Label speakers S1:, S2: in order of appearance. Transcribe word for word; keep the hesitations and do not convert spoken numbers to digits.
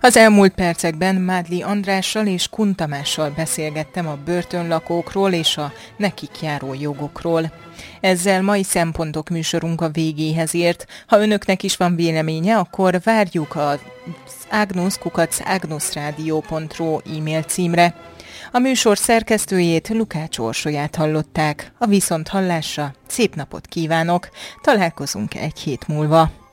S1: Az elmúlt percekben Mádli Andrással és Kun Tamással beszélgettem a börtönlakókról és a nekik járó jogokról. Ezzel mai Szempontok műsorunk a végéhez ért. Ha önöknek is van véleménye, akkor várjuk az agnus kukac agnusradio pont ru e-mail címre. A műsor szerkesztőjét, Lukács Orsolyát hallották. A viszonthallásra szép napot kívánok, találkozunk egy hét múlva.